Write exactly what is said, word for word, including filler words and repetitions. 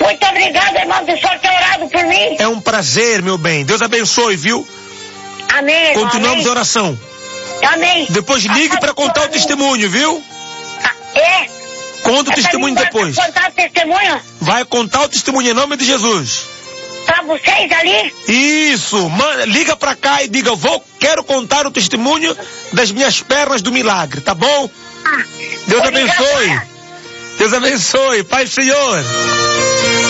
Muito obrigado, irmão, do senhor ter orado por mim. É um prazer, meu bem. Deus abençoe, viu? Amém, irmão. Continuamos Amém. a oração. Amém. Depois ligue para contar o testemunho, viu? Ah, é? Conta o É testemunho pra mim depois. contar o testemunho? Vai contar o testemunho em nome de Jesus. Pra vocês ali? Isso. Manda, liga pra cá e diga, vou, quero contar o testemunho das minhas pernas do milagre, tá bom? Ah, Deus vou ligar abençoe. agora. Deus abençoe. Pai, Senhor.